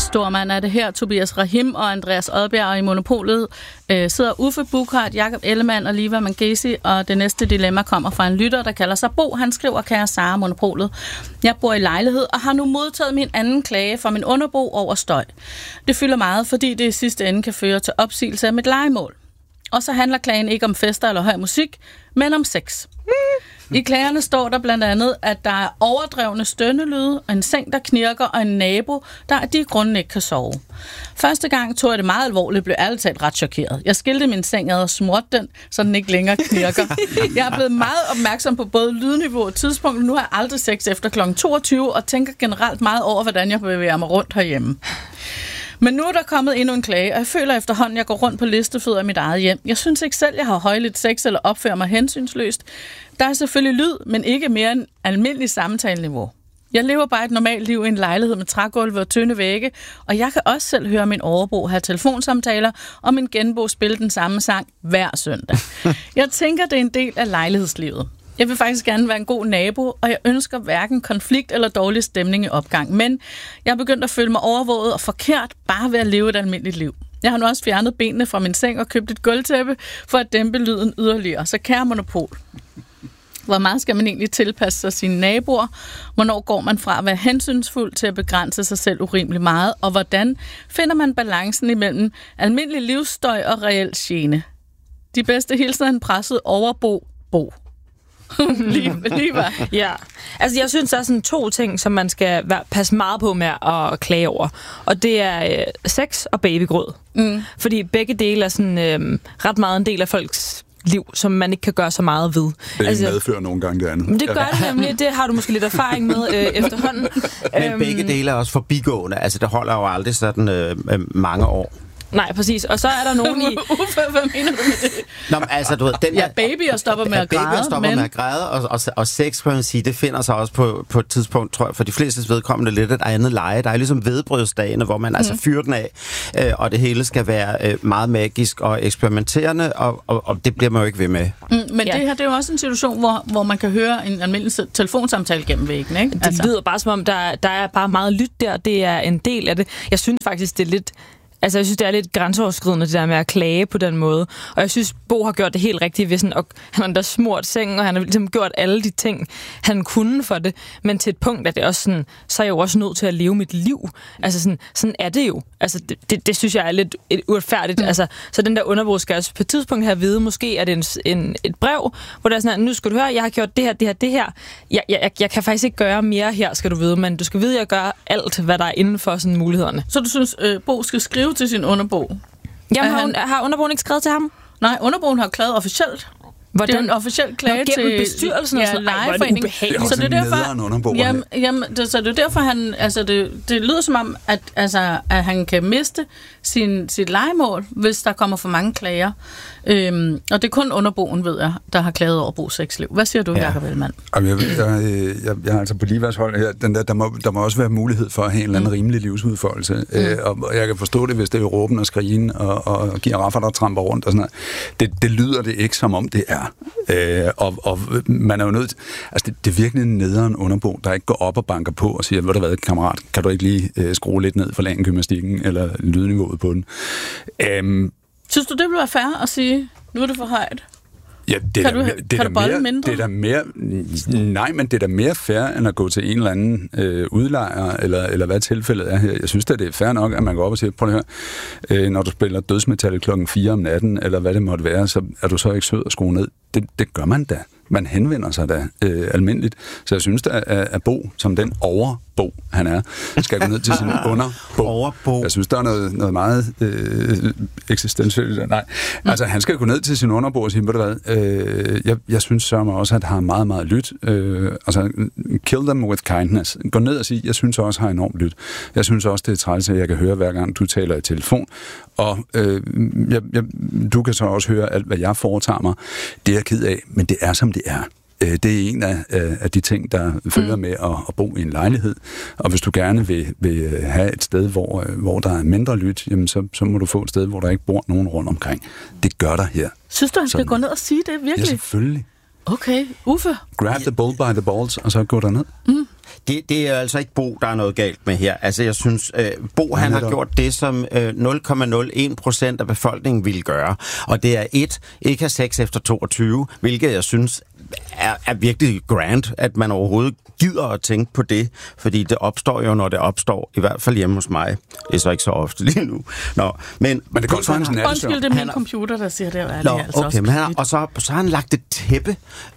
Stormand er det her. Tobias Rahim og Andreas Odbjerg, og i Monopolet sidder Uffe Buchhardt, Jakob Ellemann og Liva Mangesi, og det næste dilemma kommer fra en lytter, der kalder sig Bo. Han skriver: Kære Sara, Monopolet. Jeg bor i lejlighed og har nu modtaget min anden klage fra min underbo over støj. Det fylder meget, fordi det i sidste ende kan føre til opsigelse af mit lejemål. Og så handler klagen ikke om fester eller høj musik, men om sex. I klagerne står der blandt andet, at der er overdrevne stønnelyde, en seng, der knirker, og en nabo, der af de grunde ikke kan sove. Første gang tog jeg det meget alvorligt, blev ærligt talt ret chokeret. Jeg skilte min seng ad og smurte den, så den ikke længere knirker. Jeg er blevet meget opmærksom på både lydniveau og tidspunkt. Nu har jeg aldrig sex efter kl. 22, og tænker generelt meget over, hvordan jeg bevæger mig rundt herhjemme. Men nu er der kommet endnu en klage, og jeg føler efterhånden, at jeg går rundt på listefødder i mit eget hjem. Jeg synes ikke selv, jeg har højligt sex eller opfører mig hensynsløst. Der er selvfølgelig lyd, men ikke mere end almindelig samtaleniveau. Jeg lever bare et normalt liv i en lejlighed med trægulve og tynde vægge, og jeg kan også selv høre min overbo have telefonsamtaler, og min genbo spille den samme sang hver søndag. Jeg tænker, det er en del af lejlighedslivet. Jeg vil faktisk gerne være en god nabo, og jeg ønsker hverken konflikt eller dårlig stemning i opgang. Men jeg er begyndt at føle mig overvåget og forkert bare ved at leve et almindeligt liv. Jeg har nu også fjernet benene fra min seng og købt et gulvtæppe for at dæmpe lyden yderligere. Så kære Monopol, hvor meget skal man egentlig tilpasse sig sine naboer? Hvornår går man fra at være hensynsfuld til at begrænse sig selv urimelig meget? Og hvordan finder man balancen imellem almindelig livsstøj og reel gene? De bedste hilser en presset overbo. Lige var. Ja, altså jeg synes, der er sådan 2 ting, som man skal passe meget på med at klage over. Og det er sex og babygrød. Fordi begge dele er sådan ret meget en del af folks liv, som man ikke kan gøre så meget ved. Det medfører nogle gange det andet. Det gør det nemlig. Det har du måske lidt erfaring med efterhånden. Men begge dele er også forbigående. Altså det holder jo aldrig sådan mange år. Nej, præcis. Og så er der nogen i... Uffe, hvad mener du med det? Nå, men altså, du ved, den ja, babyer stopper med at græde, med at græde, og sex, kan man sige, det finder sig også på et tidspunkt, tror jeg, for de flestes vedkommende lidt et andet leje. Der er ligesom vedbrødsdagene, hvor man altså fyrer den af, og det hele skal være meget magisk og eksperimenterende, og det bliver man jo ikke ved med. Men det her, det er jo også en situation, hvor man kan høre en almindelig telefonsamtale gennem væggen, ikke? Det lyder bare som om, der er bare meget lyt der. Det er en del af det. Jeg synes faktisk, det er lidt... Altså, jeg synes, det er lidt grænseoverskridende, det der med at klage på den måde. Og jeg synes, Bo har gjort det helt rigtigt ved sådan, og han har da smurt sengen, og han har ligesom gjort alle de ting, han kunne for det. Men til et punkt er det også sådan, så er jeg jo også nødt til at leve mit liv. Altså, sådan er det jo. Altså, det synes jeg er lidt uretfærdigt. Altså, så den der underbo skal også på et tidspunkt have at vide, måske er det et brev, hvor der er sådan, nu skal du høre, jeg har gjort det her. Jeg kan faktisk ikke gøre mere her, skal du vide, men du skal vide, at jeg gør alt, hvad der er inden for sådan mulighederne. Så du synes, Bo skal skrive til sin underbo? Jamen, har underboen ikke skrevet til ham? Nej, underboen har klaget officielt. Hvordan? Det er en officiel klage til bestyrelsen og sådan lejeforeningen. Så det er derfor, så det er derfor han, altså det lyder som om at han kan miste sit lejemål, hvis der kommer for mange klager. Og det er kun underboen, ved jeg, der har klaget over Bo's sexliv. Hvad siger du, Jakob Ellemann? Jeg er altså på Livas hold her. Der må også være mulighed for at have en eller anden rimelig livsudfoldelse. Og jeg kan forstå det, hvis det er råben og skrigen og giver raffer, der tramper rundt og sådan noget. Det lyder det ikke, som om det er. Og man er jo nødt... Altså, det er virkelig en nederen underbo, der ikke går op og banker på og siger, ved du hvad, kammerat, kan du ikke lige skrue lidt ned for lagen-gymnastikken eller lydniveauet på den? Synes du, det vil være fair at sige, nu er det for højt? Ja, det er da mere fair, end at gå til en eller anden udlejer, eller hvad tilfældet er her. Jeg synes da, det er fair nok, at man går op og siger, prøv at høre, når du spiller dødsmetal klokken 4 om natten, eller hvad det måtte være, så er du så ikke sød at skrue ned. Det gør man da. Man henvender sig da almindeligt. Så jeg synes da, at Bo, som den overbo han er, skal gå ned til sin underbo. Jeg synes, der er noget meget eksistentielt. Nej, altså han skal gå ned til sin underbo og sige, ved du hvad, jeg synes så også, at han har meget, meget lyt. Altså, kill them with kindness. Gå ned og sige, jeg synes også, har enormt lyt. Jeg synes også, det er træls, at jeg kan høre, hver gang du taler i telefon. Og du kan så også høre alt, hvad jeg foretager mig. Det er jeg ked af, men det er, som det er. Det er en af de ting, der følger med at bo i en lejlighed. Og hvis du gerne vil have et sted, hvor der er mindre lyt, jamen så må du få et sted, hvor der ikke bor nogen rundt omkring. Det gør der her. Synes du, han skal gå ned og sige det virkelig? Ja, selvfølgelig. Okay, Uffe? Grab the bull by the balls, og så gå derned. det er altså ikke Bo, der er noget galt med her. Altså, jeg synes, Bo, han har gjort det, som 0,01% af befolkningen ville gøre. Og det er ikke have sex efter 22, hvilket jeg synes er virkelig grand, at man overhovedet gider at tænke på det, fordi det opstår jo, når det opstår, i hvert fald hjemme hos mig. Det er så ikke så ofte lige nu. Men det går sådan en undskyld, det er min computer, der siger det. Og så har han lagt et tæppe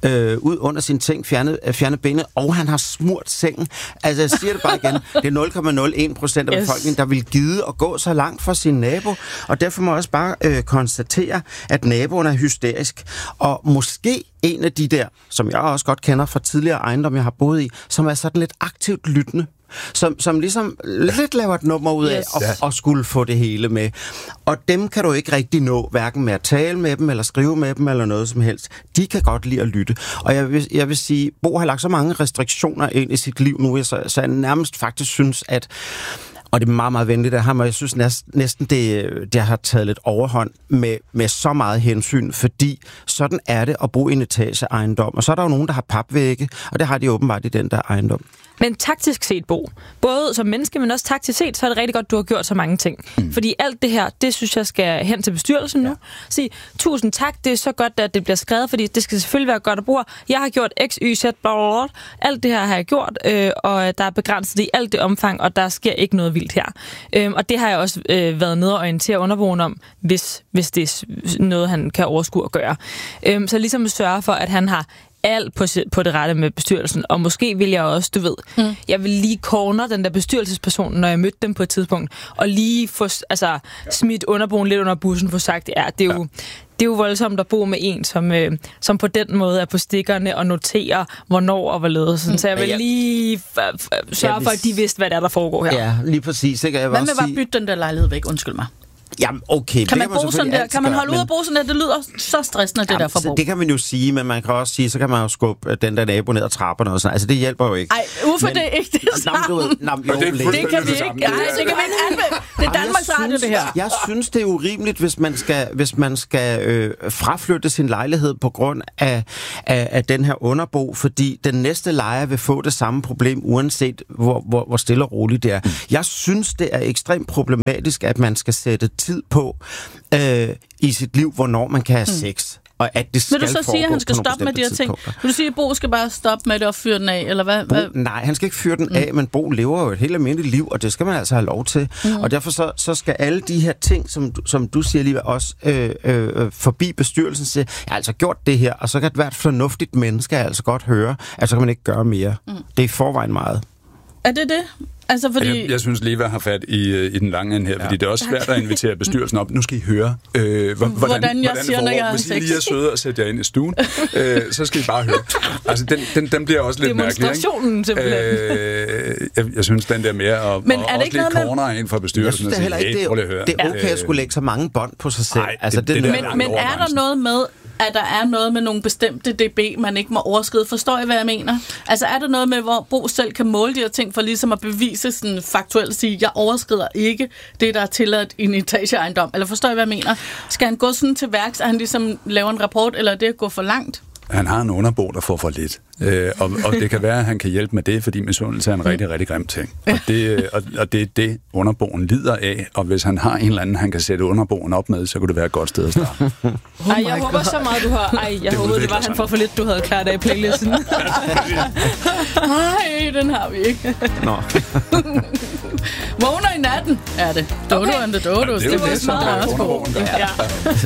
ud under sin ting, fjernet benet, og han har smurt sengen. Altså, jeg siger det bare igen, det er 0,01% af befolkningen, der vil gide at gå så langt fra sin nabo, og derfor må jeg også bare konstatere, at naboen er hysterisk, og måske en af de der, som jeg også godt kender fra tidligere ejendom, jeg har boet i, som er sådan lidt aktivt lyttende, som ligesom lidt laver et nummer ud af og skulle få det hele med. Og dem kan du ikke rigtig nå, hverken med at tale med dem, eller skrive med dem, eller noget som helst. De kan godt lide at lytte. Og jeg vil sige, Bo har lagt så mange restriktioner ind i sit liv nu, så jeg nærmest faktisk synes, at og det er meget, meget venligt af ham, og jeg synes næsten, det har taget lidt overhånd med så meget hensyn, fordi sådan er det at bo i en etageejendom. Og så er der jo nogen, der har papvægge, og det har de åbenbart i den der ejendom. Men taktisk set, Bo, både som menneske, men også taktisk set, så er det rigtig godt, du har gjort så mange ting. Fordi alt det her, det synes jeg skal hen til bestyrelsen nu. Sige, tusind tak, det er så godt, at det bliver skrevet, fordi det skal selvfølgelig være godt at bruge. Jeg har gjort X, Y, Z, bla. Alt det her har jeg gjort, og der er begrænset i alt det omfang, og der sker ikke noget vildt her. Og det har jeg også været nede og orientere underboen om, hvis det er noget, han kan overskue at gøre. Så ligesom sørge for, at han har alt på det rette med bestyrelsen, og måske vil jeg også, du ved, jeg vil lige corner den der bestyrelsesperson, når jeg mødte dem på et tidspunkt, og lige få smidt underboen lidt under bussen, for sagt, det er jo voldsomt at bo med en, som på den måde er på stikkerne og noterer, hvornår og hvorledes. Så jeg vil lige sørge for, at de vidste, hvad der foregår her. Ja, lige præcis. Ikke? Hvad med bare bytte den der lejlighed væk? Undskyld mig. Jamen, okay. Kan man bo sådan der? Kan man holde ud og bo sådan der? Det lyder så stressende, det der for Bo. Det kan man jo sige, men man kan også sige, så kan man jo skubbe den der nabo ned ad trapperne og sådan. Altså, det hjælper jo ikke. Ej, Uffe, det er ikke det samme. Det kan vi ikke. Nej, det kan vi ikke anvende. Det er Danmarks Radio, det her. Jeg synes, det er urimeligt, hvis man skal fraflytte sin lejlighed på grund af den her underbo, fordi den næste lejer vil få det samme problem, uanset hvor stille og roligt det er. Jeg synes, det er ekstremt problematisk, at man skal sætte tid på i sit liv, hvornår man kan have sex. Og at det skal. Vil du så sige, at han skal stoppe med de her ting? Vil du sige, at Bo skal bare stoppe med det og fyre den af, eller hvad? Nej, han skal ikke fyre den af, men Bo lever jo et helt almindeligt liv, og det skal man altså have lov til. Og derfor så skal alle de her ting, som du siger lige også forbi bestyrelsen, siger, jeg har altså gjort det her, og så kan et hvert fornuftigt menneske altså godt høre, at så kan man ikke gøre mere. Det er i forvejen meget. Er det det? Altså, fordi jeg synes, Leva har fat i den lange ende her, fordi det er også svært at invitere bestyrelsen op. Nu skal I høre, hvordan jeg siger, når jeg har sex. Hvis I lige er søde og sætter jer ind i stuen, så skal I bare høre. Altså, den bliver også lidt mærkelig, ikke? Demonstrationen, simpelthen. Jeg synes, den der mere, og også lidt corner ind fra bestyrelsen. Jeg synes det det er okay at skulle lægge så mange bånd på sig selv. Nej, altså, men er der noget med, at der er noget med nogle bestemte dB, man ikke må overskride? Forstår I, hvad jeg mener? Altså, er der noget med, hvor Bo selv kan måle de her ting, for ligesom at bevise sådan faktuelt at sige, jeg overskrider ikke det, der er tilladt i en etageejendom? Eller forstår I, hvad jeg mener? Skal han gå sådan til værks, at han ligesom laver en rapport, eller er det at gå for langt? Han har en underbo, der får for lidt. Og det kan være, at han kan hjælpe med det, fordi misundelse er en rigtig, rigtig grim ting. Og det er det, underboen lider af. Og hvis han har en eller anden, han kan sætte underboen op med, så kunne det være et godt sted at starte. Jeg håber så meget, du har... jeg håber, det var, han får for lidt, du havde klart af i playlisten. Nej, den har vi ikke. Nå. Vågner i natten, er det. Dodo and the Dodos. Det er jo det, som er underboen. Ja.